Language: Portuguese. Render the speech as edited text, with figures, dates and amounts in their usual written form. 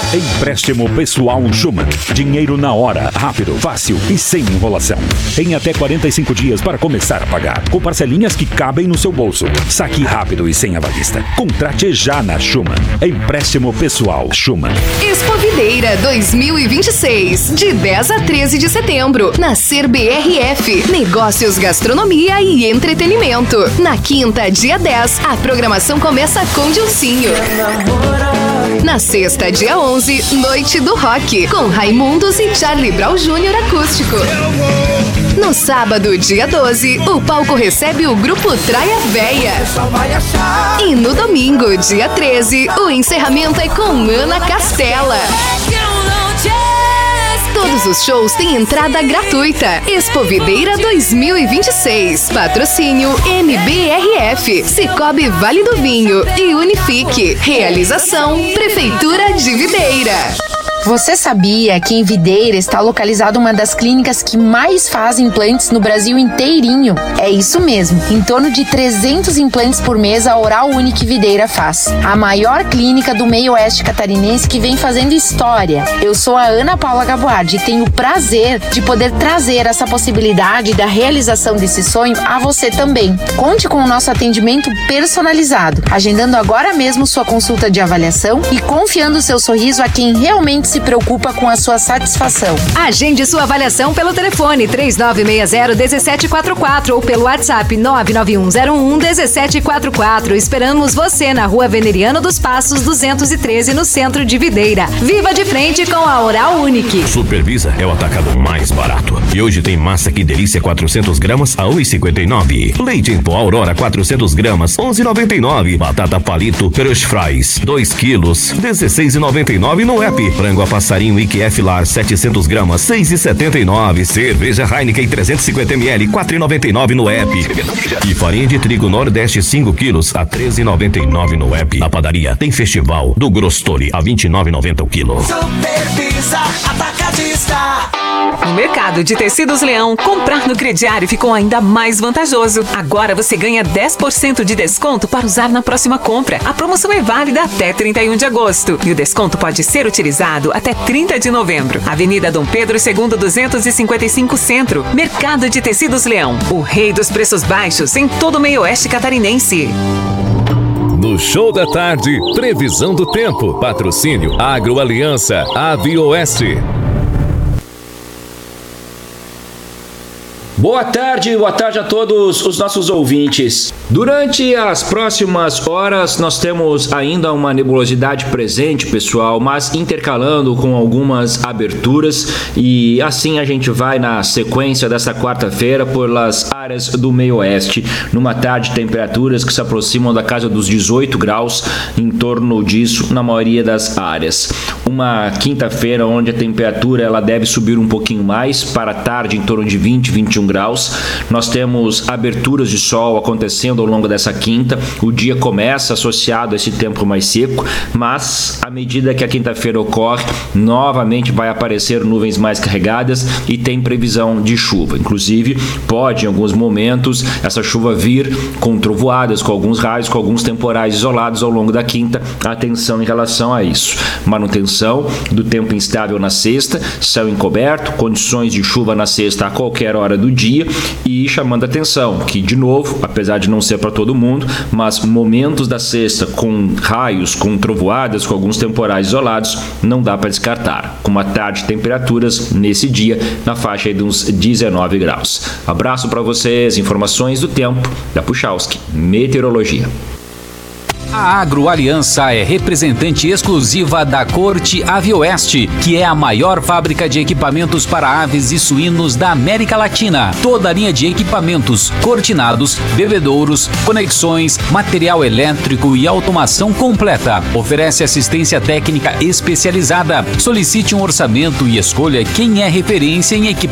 Empréstimo pessoal Schumann. Dinheiro na hora, rápido, fácil e sem enrolação. Em até 45 dias para começar a pagar, com parcelinhas que cabem no seu bolso. Saque rápido e sem avalista. Contrate já na Schumann. Empréstimo pessoal Schumann. Expovideira 2026, de 10 a 13 de setembro, na Ser BRF. Negócios, gastronomia e entretenimento. Na quinta, dia 10, a programação começa com Dilcinho. Na sexta, dia 11, Noite do Rock, com Raimundos e Charlie Brown Jr. acústico. No sábado, dia 12, o palco recebe o grupo Traia Véia. E no domingo, dia 13, o encerramento é com Ana Castela. Todos os shows têm entrada gratuita. Expovideira 2026. Patrocínio MBRF, Cicobi Vale do Vinho e Unifique. Realização Prefeitura de Videira. Você sabia que em Videira está localizada uma das clínicas que mais fazem implantes no Brasil inteirinho? É isso mesmo, em torno de 300 implantes por mês a Oral Unique Videira faz. A maior clínica do meio oeste catarinense que vem fazendo história. Eu sou a Ana Paula Gaboardi e tenho o prazer de poder trazer essa possibilidade da realização desse sonho a você também. Conte com o nosso atendimento personalizado, agendando agora mesmo sua consulta de avaliação e confiando seu sorriso a quem realmente se preocupa com a sua satisfação. Agende sua avaliação pelo telefone 3960-1744 ou pelo WhatsApp 99101-1744. Esperamos você na Rua Veneriano dos Passos 213, no centro de Videira. Viva de frente com a Oral Unique. Supervisa é o atacado mais barato. E hoje tem massa Que Delícia 400 gramas a 1,59. Leite em pó Aurora 400 gramas 11,99. Batata palito Crush Fries 2 quilos 16,99 no app. Frango a passarinho IQF Lar 700 gramas 6,79. Cerveja Heineken 350 ml 4,99 no app. E farinha de trigo Nordeste 5 quilos a 13,99 no app. Na padaria tem Festival do Grostori a 29,90 o quilo. Supervisa Atacadista. No mercado de tecidos Leão, comprar no crediário ficou ainda mais vantajoso. Agora você ganha 10% de desconto para usar na próxima compra. A promoção é válida até 31 de agosto e o desconto pode ser utilizado até 30 de novembro. Avenida Dom Pedro II 255 Centro. Mercado de Tecidos Leão, o rei dos preços baixos em todo o meio oeste catarinense. No Show da Tarde, previsão do tempo. Patrocínio Agroaliança, Avioeste. Boa tarde a todos os nossos ouvintes. Durante as próximas horas nós temos ainda uma nebulosidade presente, pessoal, mas intercalando com algumas aberturas, e assim a gente vai na sequência dessa quarta-feira pelas áreas do meio oeste, numa tarde temperaturas que se aproximam da casa dos 18 graus, em torno disso na maioria das áreas. Uma quinta-feira onde a temperatura ela deve subir um pouquinho mais, para a tarde em torno de 20, 21 graus. Nós temos aberturas de sol acontecendo ao longo dessa quinta. O dia começa associado a esse tempo mais seco, mas à medida que a quinta-feira ocorre, novamente vai aparecer nuvens mais carregadas e tem previsão de chuva. Inclusive, pode em alguns momentos essa chuva vir com trovoadas, com alguns raios, com alguns temporais isolados ao longo da quinta. Atenção em relação a isso. Manutenção do tempo instável na sexta, céu encoberto, condições de chuva na sexta a qualquer hora do dia, e chamando a atenção que, de novo, apesar de não ser para todo mundo, mas momentos da sexta com raios, com trovoadas, com alguns temporais isolados, não dá para descartar. Com uma tarde de temperaturas nesse dia na faixa de uns 19 graus. Abraço para vocês, informações do tempo da Puchalski Meteorologia. A Agroaliança é representante exclusiva da Corte Avioeste, que é a maior fábrica de equipamentos para aves e suínos da América Latina. Toda a linha de equipamentos, cortinados, bebedouros, conexões, material elétrico e automação completa. Oferece assistência técnica especializada. Solicite um orçamento e escolha quem é referência em equipamentos